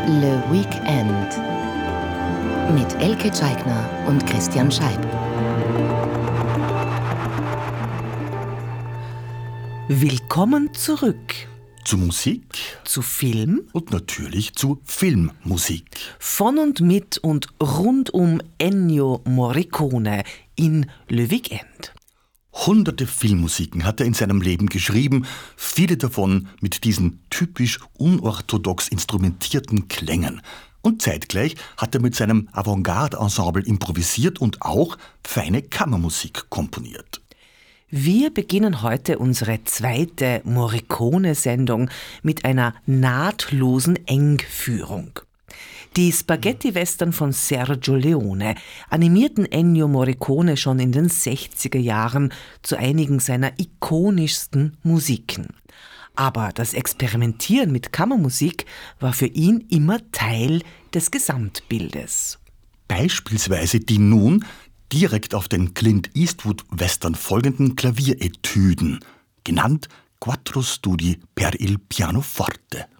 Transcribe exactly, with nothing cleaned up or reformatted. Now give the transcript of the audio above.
Le Weekend mit Elke Tscheigner und Christian Scheib. Willkommen zurück zu Musik, zu Film und natürlich zu Filmmusik. Von und mit und rund um Ennio Morricone in Le Weekend. Hunderte Filmmusiken hat er in seinem Leben geschrieben, viele davon mit diesen typisch unorthodox instrumentierten Klängen. Und zeitgleich hat er mit seinem Avantgarde-Ensemble improvisiert und auch feine Kammermusik komponiert. Wir beginnen heute unsere zweite Morricone-Sendung mit einer nahtlosen Engführung. Die Spaghetti-Western von Sergio Leone animierten Ennio Morricone schon in den sechziger Jahren zu einigen seiner ikonischsten Musiken. Aber das Experimentieren mit Kammermusik war für ihn immer Teil des Gesamtbildes. Beispielsweise die nun direkt auf den Clint Eastwood-Western folgenden Klavieretüden, genannt Quattro Studi per il pianoforte.